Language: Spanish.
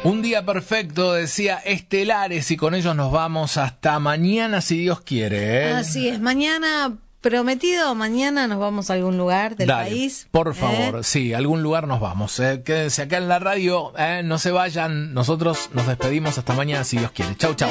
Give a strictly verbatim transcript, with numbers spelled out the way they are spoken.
Un día perfecto, decía Estelares, y con ellos nos vamos hasta mañana, si Dios quiere, ¿eh? Así es, mañana, prometido, mañana nos vamos a algún lugar del Dale, país. por favor, ¿eh? sí, a algún lugar nos vamos. ¿eh? Quédense acá en la radio, ¿eh? No se vayan, nosotros nos despedimos hasta mañana, si Dios quiere. Chau, chau.